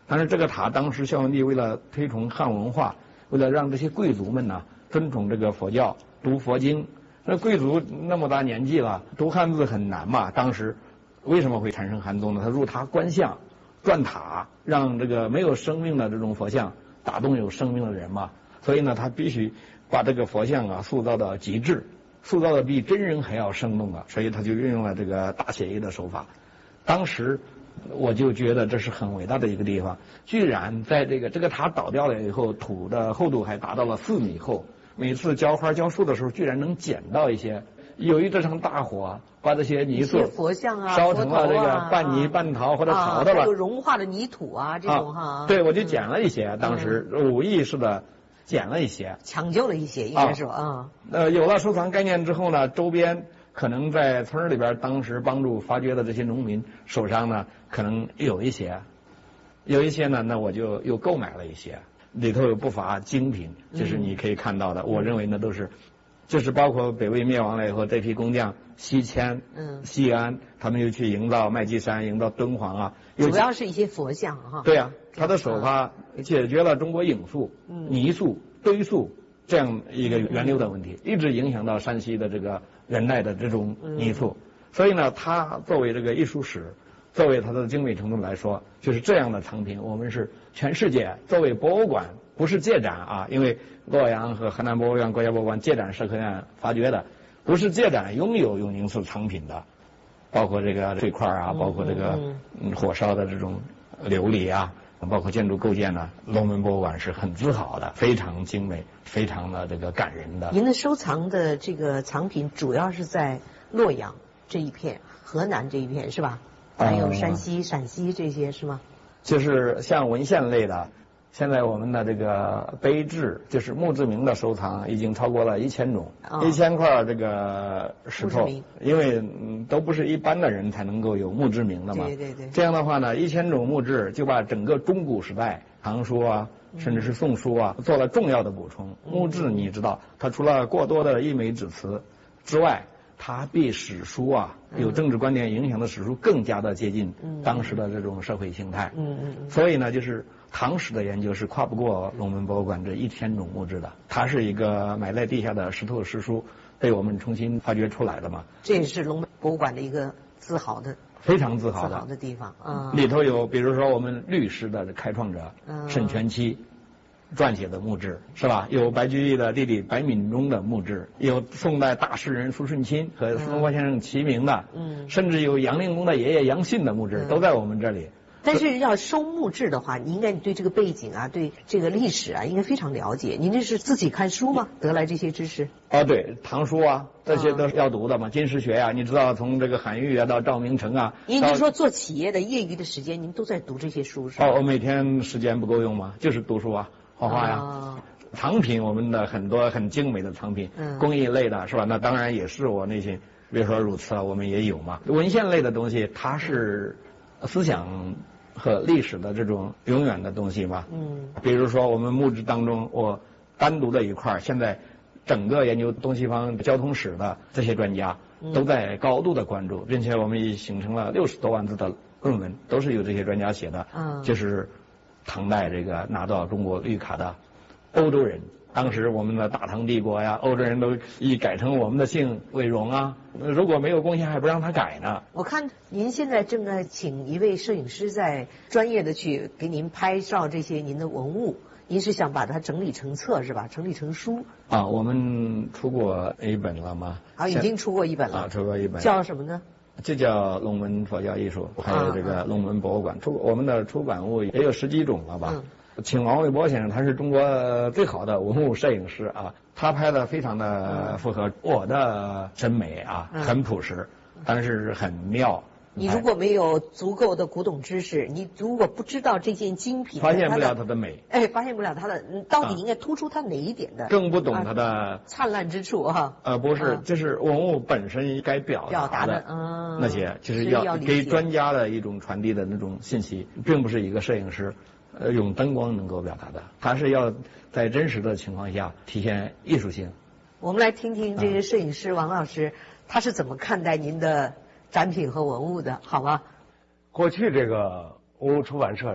但是这个塔当时孝文帝为了推崇汉文化，为了让这些贵族们呢尊崇这个佛教，读佛经。那贵族那么大年纪了，读汉字很难嘛。当时为什么会产生寒宗呢？他入塔观象，转塔，让这个没有生命的这种佛像打动有生命的人嘛。所以呢，他必须把这个佛像啊塑造到极致，塑造的比真人还要生动啊。所以他就运用了这个大写意的手法。当时我就觉得这是很伟大的一个地方，居然在这个这个塔倒掉了以后，土的厚度还达到了四米厚。每次浇花浇树的时候，居然能捡到一些。有一这场大火，把这些泥塑佛像啊烧成了这个半泥半陶或者陶的了， 还有融化的泥土啊这种哈。 啊、对，我就捡了一些，当时无意识的捡了一些， 抢救了一些，应该说啊。 呃，有了收藏概念之后呢，周边可能在村里边，当时帮助发掘的这些农民手上呢，可能有一些，有一些呢，那我就又购买了一些。里头有不乏精品，就是你可以看到的。嗯、我认为那都是，就是包括北魏灭亡了以后，这批工匠西迁、嗯、西安，他们又去营造麦积山、营造敦煌啊。 主要是一些佛像哈。 对啊，他的手法解决了中国影塑、嗯、泥塑、堆塑这样一个源流的问题，一直影响到山西的这个元代的这种泥塑。嗯、所以呢，他作为这个艺术史。作为它的精美程度来说，就是这样的藏品，我们是全世界作为博物馆，不是借展啊，因为洛阳和河南博物院、国家博物馆借展社科院发掘的，不是借展拥有永宁寺藏品的，包括这个碎块啊，包括这个嗯火烧的这种琉璃啊，包括建筑构件呢、啊，龙门博物馆是很自豪的，非常精美，非常的这个感人的。 您的收藏的这个藏品主要是在洛阳这一片、河南这一片是吧？还有山西、陕西这些是吗？ 就是像文献类的，现在我们的这个碑志，就是墓志铭的收藏已经超过了一千种，一、哦、千块这个石头，因为、嗯、都不是一般的人才能够有墓志铭的嘛。 对对对。 这样的话呢，一千种墓志就把整个中古时代唐书啊，甚至是宋书啊，做了重要的补充。嗯、墓志你知道，它除了过多的溢美之词之外，它比史书啊，有政治观点影响的史书更加的接近当时的这种社会形态。嗯嗯嗯。所以呢，就是唐史的研究是跨不过龙门博物馆这一千种墓志的。它是一个埋在地下的石头石书，被我们重新发掘出来的嘛。 这也是龙门博物馆的一个自豪的、 非常自豪的、 自豪的地方啊。 里头有，比如说我们律师的开创者沈佺期撰写的墓志是吧？有白居易的弟弟白敏中的墓志，有宋代大诗人苏舜钦和苏东坡先生齐名的，嗯，甚至有杨令公的爷爷杨信的墓志、嗯、都在我们这里。 但是要收墓志的话，你应该对这个背景啊，对这个历史啊，应该非常了解。您这是自己看书吗？得来这些知识？ 哦，对，唐书啊，这些都是要读的嘛。金石学啊，你知道从这个韩愈啊到赵明诚啊。 您就说做企业的业余的时间，您都在读这些书是吧？ 哦，我每天时间不够用嘛，就是读书啊。画画呀、哦，藏品我们的很多很精美的藏品，嗯，工艺类的是吧？那当然也是我那些，比如说汝瓷啊，我们也有嘛。文献类的东西，它是思想和历史的这种永远的东西嘛。嗯，比如说我们墓志当中，我单独的一块，现在整个研究东西方交通史的这些专家都在高度的关注，并且我们也形成了六十多万字的论文，都是由这些专家写的。嗯，就是。唐代这个拿到中国绿卡的欧洲人，当时我们的大唐帝国呀，欧洲人都以改成我们的姓为荣啊。如果没有贡献，还不让他改呢。 我看您现在正在请一位摄影师在专业的去给您拍照这些您的文物，您是想把它整理成册是吧？整理成书啊？我们出过一本了吗？ 啊，已经出过一本了。 啊，出过一本。 叫什么呢？ 这叫龙门佛教艺术，还有这个龙门博物馆出、啊、我们的出版物也有十几种了吧。嗯，请王卫博先生，他是中国最好的文物摄影师啊，他拍的非常的符合我的审美啊，嗯、很朴实，但是很妙。 你如果没有足够的古董知识，你如果不知道这件精品， 发现不了它的美。 哎，发现不了它的，到底应该突出它哪一点的？ 更不懂它的、 啊、灿烂之处哈。 呃，不是，啊、就是文物本身该表达的， 表达的嗯、 那些，就是要给专家的一种传递的那种信息，并不是一个摄影师呃用灯光能够表达的，它是要在真实的情况下体现艺术性。 我们来听听这个摄影师王老师、嗯、他是怎么看待您的展品和文物的，好吗？ 过去这个文物出版社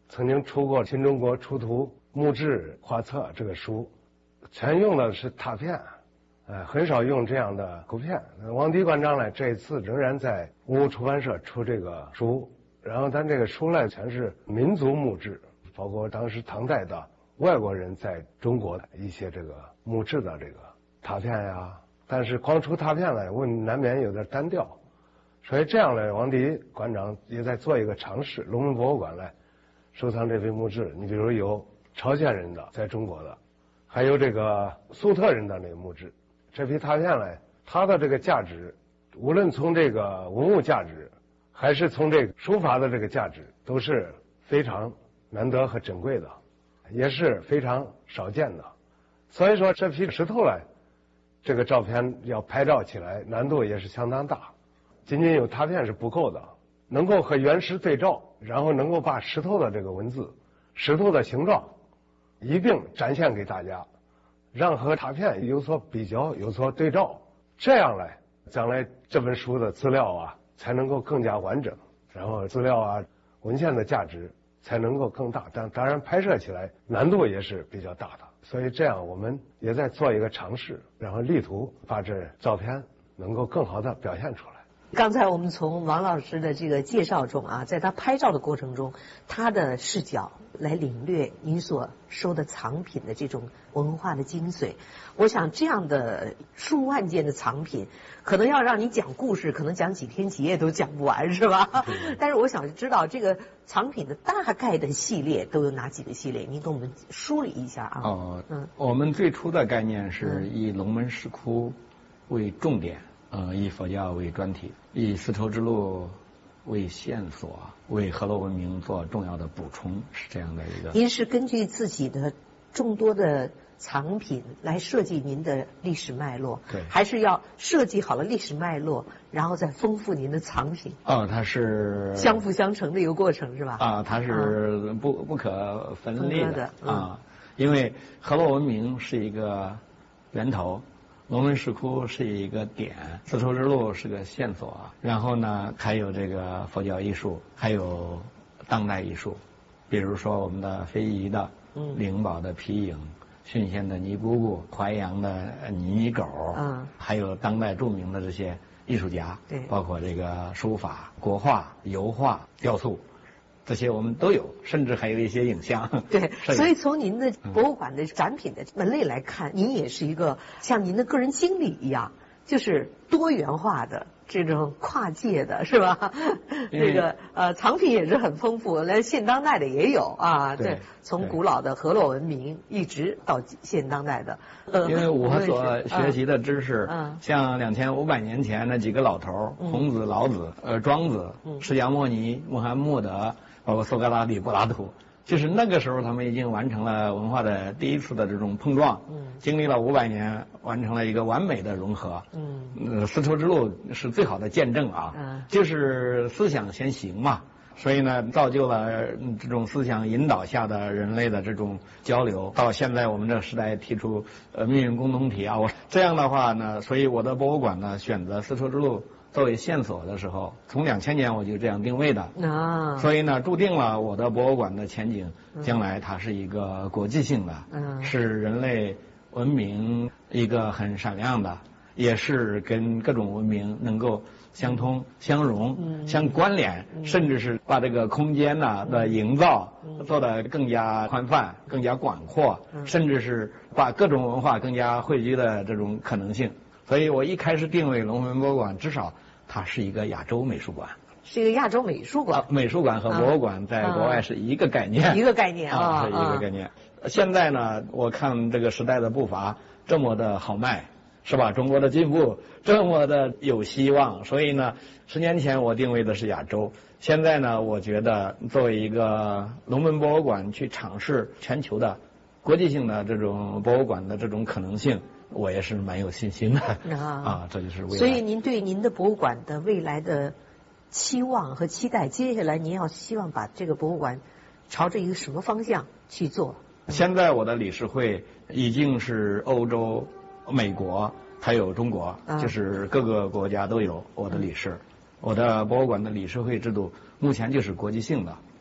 曾经出过《新中国出图墓志画册》这个书，全用的是拓片，呃，很少用这样的图片。王迪馆长呢，这一次仍然在文物出版社出这个书，然后咱这个书呢全是民族墓志，包括当时唐代的外国人在中国的一些这个墓志的这个拓片呀。但是光出拓片来，我难免有点单调，所以这样呢，王迪馆长也在做一个尝试，龙门博物馆来收藏这批墓志。你比如有朝鲜人的，在中国的，还有这个粟特人的那个墓志。这批拓片呢，它的这个价值，无论从这个文物价值，还是从这个书法的这个价值，都是非常难得和珍贵的，也是非常少见的。所以说这批石头呢，这个照片要拍照起来难度也是相当大，仅仅有拓片是不够的，能够和原石对照，然后能够把石头的这个文字、石头的形状一并展现给大家，让和拓片有所比较、有所对照，这样来将来这本书的资料啊才能够更加完整，然后资料啊文献的价值才能够更大。但当然拍摄起来难度也是比较大的，所以这样我们也在做一个尝试，然后力图把这照片能够更好的表现出来。 刚才我们从王老师的这个介绍中啊，在他拍照的过程中，他的视角来领略您所收的藏品的这种文化的精髓。我想这样的数万件的藏品，可能要让你讲故事，可能讲几天几夜都讲不完，是吧？但是我想知道这个藏品的大概的系列都有哪几个系列？您给我们梳理一下啊。 哦，嗯，我们最初的概念是以龙门石窟为重点。呃，以佛教为专题，以丝绸之路为线索，为河洛文明做重要的补充，是这样的一个。 您是根据自己的众多的藏品来设计您的历史脉络， 对， 还是要设计好了历史脉络，然后再丰富您的藏品？ 哦，它是相辅相成的一个过程，是吧？ 啊，它是不、啊、不可分裂的, 的、嗯、 啊，因为河洛文明是一个源头。龙门石窟是一个点，丝绸之路是个线索，然后呢，还有这个佛教艺术，还有当代艺术，比如说我们的非遗的，嗯，灵宝的皮影，浚县的泥姑姑，淮阳的泥泥狗，嗯，还有当代著名的这些艺术家，对，包括这个书法、国画、油画、雕塑。这些我们都有，甚至还有一些影像。 对，所以从您的博物馆的展品的门类来看，嗯、您也是一个像您的个人经历一样，就是多元化的这种跨界的，是吧？这个呃藏品也是很丰富，连现当代的也有啊。对，对从古老的河洛文明一直到现当代的。 呃、因为我所学习的知识，嗯、像两千五百年前那几个老头，嗯、孔子、老子、呃庄子、嗯、释迦牟尼、穆罕默德。包括苏格拉底、柏拉图，就是那个时候他们已经完成了文化的第一次的这种碰撞，嗯，经历了五百年，完成了一个完美的融合，嗯，呃，丝绸之路是最好的见证啊，嗯，就是思想先行嘛，所以呢，造就了这种思想引导下的人类的这种交流。到现在我们这个时代提出呃命运共同体啊，我这样的话呢，所以我的博物馆呢选择丝绸之路作为线索的时候，从两千年我就这样定位的啊，所以呢，注定了我的博物馆的前景，将来它是一个国际性的，嗯，是人类文明一个很闪亮的，也是跟各种文明能够相通、相融、嗯、相关联，嗯、甚至是把这个空间呢的营造做得更加宽泛、更加广阔，嗯、甚至是把各种文化更加汇聚的这种可能性。所以我一开始定位龙门博物馆，至少它是一个亚洲美术馆， 是一个亚洲美术馆。啊、 美术馆和博物馆在国外是一个概念， 啊、一个概念啊， 啊是一个概念。啊、现在呢，我看这个时代的步伐这么的好迈，是吧？中国的进步这么的有希望，所以呢，十年前我定位的是亚洲，现在呢，我觉得作为一个龙门博物馆去尝试全球的国际性的这种博物馆的这种可能性。我也是蛮有信心的啊, 啊，这就是未来。 所以您对您的博物馆的未来的期望和期待，接下来您要希望把这个博物馆朝着一个什么方向去做？ 现在我的理事会已经是欧洲、美国还有中国，啊、就是各个国家都有我的理事。嗯、我的博物馆的理事会制度目前就是国际性的，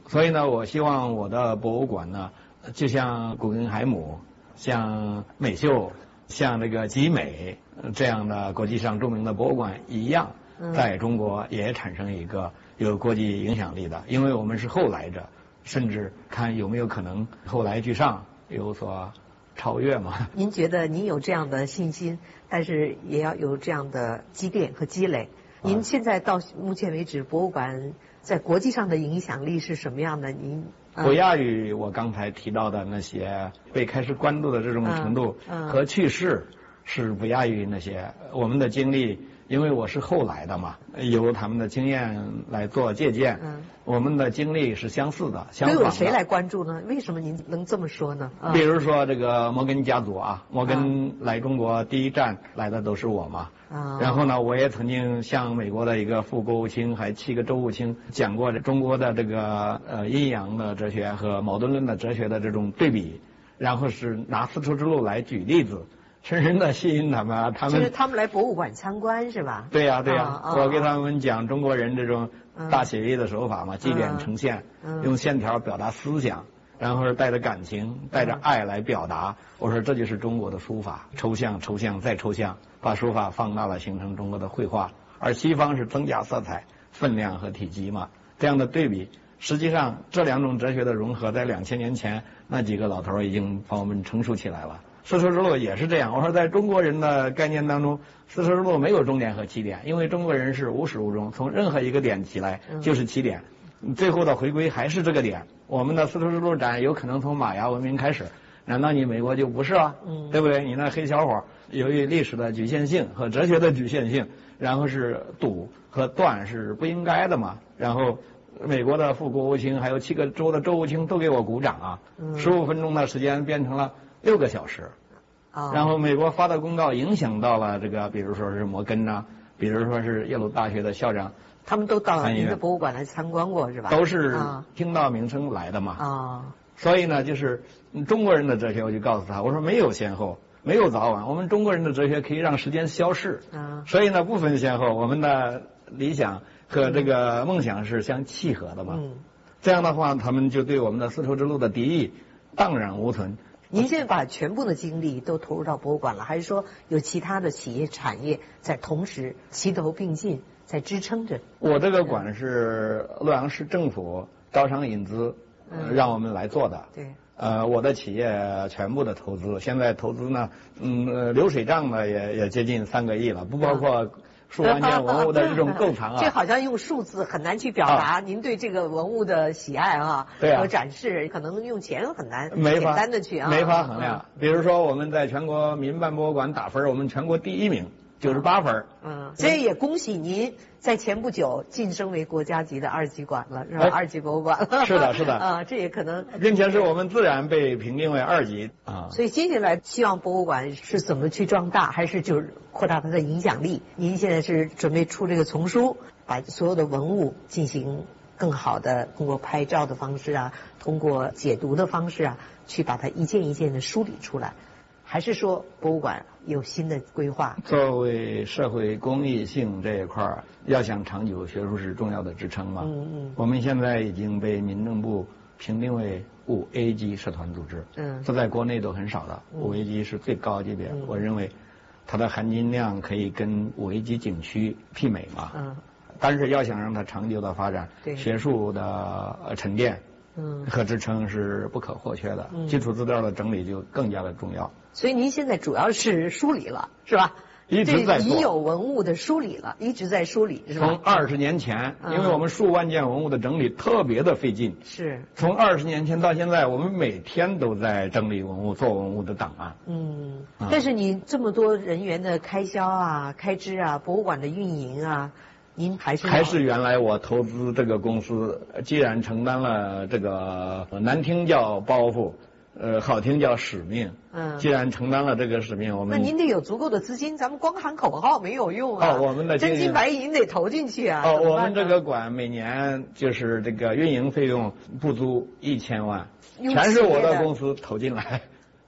所以呢，我希望我的博物馆呢，就像古根海姆、像美秀、像这个集美这样的国际上著名的博物馆一样，在中国也产生一个有国际影响力的，因为我们是后来者，甚至看有没有可能后来居上，有所超越嘛。 您觉得您有这样的信心，但是也要有这样的积淀和积累。您现在到目前为止，博物馆在国际上的影响力是什么样的？您不亚于我刚才提到的那些被开始关注的这种程度和趋势，是不亚于那些我们的经历。因为我是后来的嘛，由他们的经验来做借鉴，嗯，我们的经历是相似的、相仿的。 都有谁来关注呢？为什么您能这么说呢？ 啊、比如说这个摩根家族啊，摩根来中国第一站来的都是我嘛。啊、然后呢，我也曾经向美国的一个副国务卿，还七个州务卿讲过中国的这个呃阴阳的哲学和矛盾论的哲学的这种对比，然后是拿丝绸之路来举例子。深深的吸引他们，他们就是他们来博物馆参观是吧？ 对呀、啊、对呀、啊，我给他们讲中国人这种大写意的手法嘛，积点呈现，用线条表达思想，然后是带着感情、带着爱来表达。我说这就是中国的书法，抽象、抽象再抽象，把书法放大了，形成中国的绘画。而西方是增加色彩、分量和体积嘛，这样的对比，实际上这两种哲学的融合，在两千年前那几个老头已经帮我们成熟起来了。丝绸之路也是这样。我说在中国人的概念当中，丝绸之路没有终点和起点，因为中国人是无始无终，从任何一个点起来就是起点，最后的回归还是这个点。我们的丝绸之路展有可能从玛雅文明开始，难道你美国就不是啊？嗯，对不对？你那黑小伙由于历史的局限性和哲学的局限性，然后是堵和断是不应该的嘛。然后美国的副国务卿还有七个州的州务卿都给我鼓掌啊，十五分钟的时间变成了六个小时。然后美国发的公告影响到了这个，比如说是摩根呐、啊，比如说是耶鲁大学的校长， 他们都到您的博物馆来参观过是吧？ 都是听到名称来的嘛。啊，所以呢，就是中国人的哲学，我就告诉他，我说没有先后，没有早晚，我们中国人的哲学可以让时间消逝。啊，所以呢，不分先后，我们的理想和这个梦想是相契合的嘛。嗯，这样的话，他们就对我们的丝绸之路的敌意荡然无存。 您现在把全部的精力都投入到博物馆了，还是说有其他的企业产业在同时齐头并进，在支撑着？ 我这个馆是洛阳市政府招商引资、呃、让我们来做的。对。呃，我的企业全部的投资，现在投资呢，嗯，呃、流水账呢也也接近三个亿了，不包括数万件文物的这种购藏啊。 这好像用数字很难去表达您对这个文物的喜爱啊，对啊和展示，可能用钱很难简单的去啊， 没法衡量。比如说我们在全国民办博物馆打分，我们全国第一名。九十八分， 嗯，所以也恭喜您在前不久晋升为国家级的二级馆了，是吧？哎、二级博物馆了。 是的，是的。 啊，这也可能， 并且是我们自然被评定为二级啊。 所以接下来希望博物馆是怎么去壮大，还是就是扩大它的影响力？您现在是准备出这个丛书，把所有的文物进行更好的通过拍照的方式啊，通过解读的方式啊，去把它一件一件的梳理出来。还是说博物馆有新的规划？ 作为社会公益性这一块儿，要想长久，学术是重要的支撑嘛。嗯嗯。我们现在已经被民政部评定为五 A 级社团组织。嗯。这在国内都很少的，五 A 级是最高级别。嗯、我认为它的含金量可以跟五 A 级景区媲美嘛。嗯。但是要想让它长久的发展，学术的沉淀。嗯，和支撑是不可或缺的，嗯、基础资料的整理就更加的重要。 所以您现在主要是梳理了，是吧？ 一直在做。 已有文物的梳理了，一直在梳理，是吧？ 从二十年前，嗯、因为我们数万件文物的整理特别的费劲。 是。 从二十年前到现在，我们每天都在整理文物，做文物的档案。 嗯。嗯但是你这么多人员的开销啊、开支啊、博物馆的运营啊。您还是还是原来我投资这个公司，既然承担了这个难听叫包袱，呃，好听叫使命。嗯。既然承担了这个使命，我们那您得有足够的资金，咱们光喊口号没有用啊。 哦，我们的真金白银得投进去啊。 哦，我们这个馆每年就是这个运营费用不足一千万，全是我的公司投进来。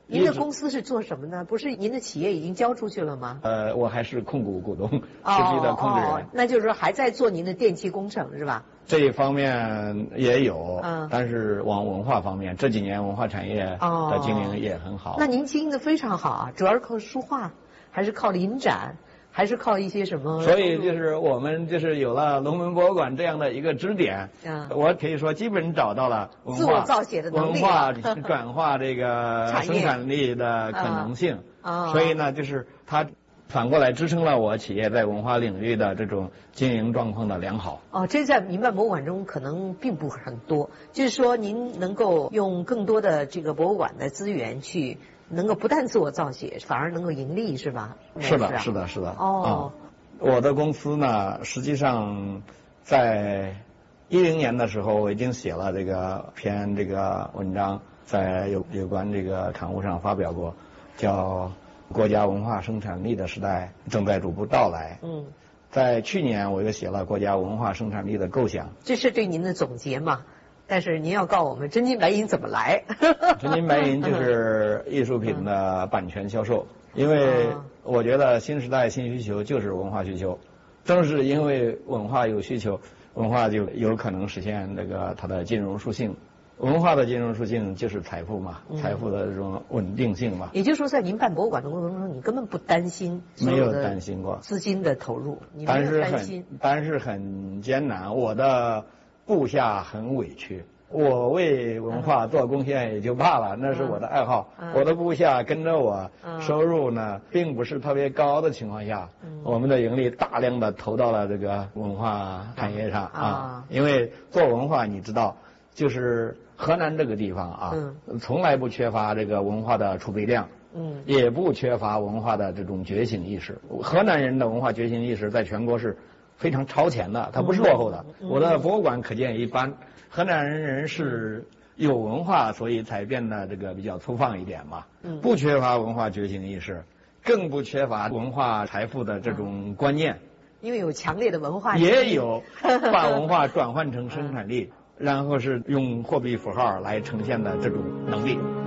您的公司是做什么呢？不是您的企业已经交出去了吗？ 呃，我还是控股股东，实际的控制人。 哦哦，那就是说还在做您的电气工程是吧？ 这一方面也有，嗯，但是往文化方面，这几年文化产业的经营也很好。 哦，那您经营的非常好啊，主要是靠书画，还是靠临展？还是靠一些什么？ 所以就是我们就是有了龙门博物馆这样的一个支点，嗯，我可以说基本找到了文化自我造血的能力， 文化转化这个生产力的可能性。啊，所以呢，就是它反过来支撑了我企业在文化领域的这种经营状况的良好。 哦，这在民办博物馆中可能并不很多，就是说您能够用更多的这个博物馆的资源去。能够不但自我造血，反而能够盈利，是吧？ 是的，是的，是的。 哦、 嗯，我的公司呢，实际上在一零年的时候，我已经写了这个篇这个文章，在有有关这个刊物上发表过，叫《国家文化生产力的时代正在逐步到来》。嗯，在去年我又写了《国家文化生产力的构想》。 这是对您的总结嘛？但是您要告诉我们真金白银怎么来？ 真金白银就是艺术品的版权销售，因为我觉得新时代新需求就是文化需求，正是因为文化有需求，文化就有可能实现这个它的金融属性。文化的金融属性就是财富嘛，嗯、财富的这种稳定性嘛。 也就是说，在您办博物馆的过程中，你根本不担心没有担心过资金的投入，你没有担心， 但是很艰难。我的部下很委屈，我为文化做贡献也就罢了，那是我的爱好。嗯、我的部下跟着我，嗯、收入呢并不是特别高的情况下，嗯、我们的盈利大量的投到了这个文化产业上啊。啊因为做文化，你知道，就是河南这个地方啊，嗯、从来不缺乏这个文化的储备量。嗯，也不缺乏文化的这种觉醒意识。河南人的文化觉醒意识在全国是非常超前的，它不是落后的。嗯、我的博物馆可见一斑。河南人是有文化，所以才变得这个比较粗放一点嘛。嗯、不缺乏文化觉醒意识，更不缺乏文化财富的这种观念。 因为有强烈的文化， 也有把文化转换成生产力，然后是用货币符号来呈现的这种能力。